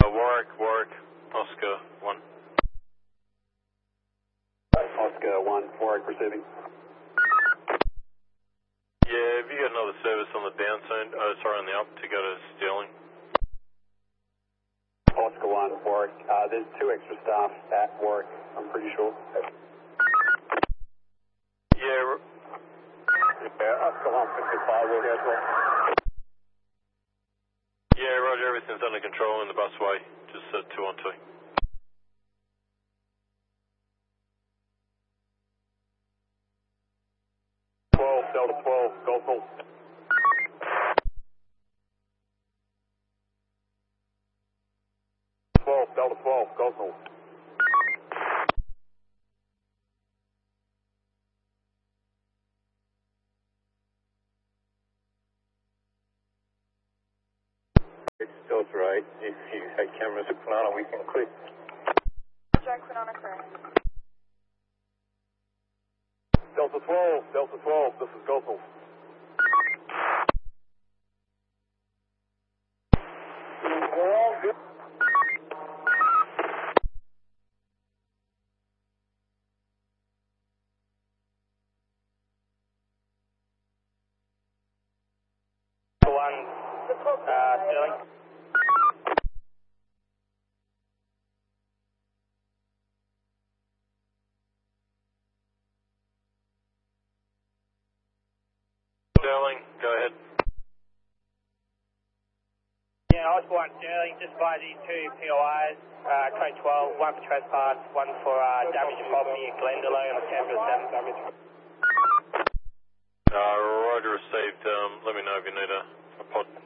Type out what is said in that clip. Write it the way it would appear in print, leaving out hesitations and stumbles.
Warwick, Oscar 1. Oscar 1, Warwick receiving. Yeah, have you got another service on the down soon? On the up to go to Stirling? Oscar 1, Warwick. There's 2 extra staff at Warwick, I'm pretty sure. Yeah, Oscar 1, 55, we'll go as well. yeah, roger, everything's under control in the busway, just 2 on 2. Delta 12, Golf Hill. 12, Delta 12, Golf Hill. It's Delta 8, if you had cameras at Quinana, we can click. Jack Quinana, correct. Delta 12, this is Golf Hill. We're all good. Sterling. Sterling, go ahead. Yeah, Osborne Sterling, just by the 2 POIs, code 12, 1 for trespass, 1 for damage to property at Glendalough on the campus 7 damage. Roger received, let me know if you need a pod.